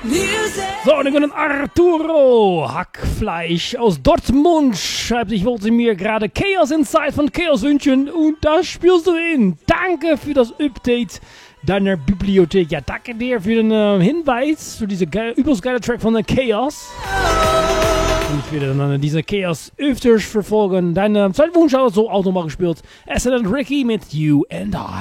So, und dann kommt Arturo Hackfleisch aus Dortmund. Schreibt, ich wollte mir gerade Chaos Inside von Chaos wünschen und das spürst du in. Danke für das Update deiner Bibliothek. Ja, danke dir für den Hinweis, für diese übelst geile Track von der Chaos. Und ich werde dann diese Chaos öfters verfolgen. Dein Zeitwunsch hat so auch nochmal gespielt. Es ist dann Ricky mit You and I.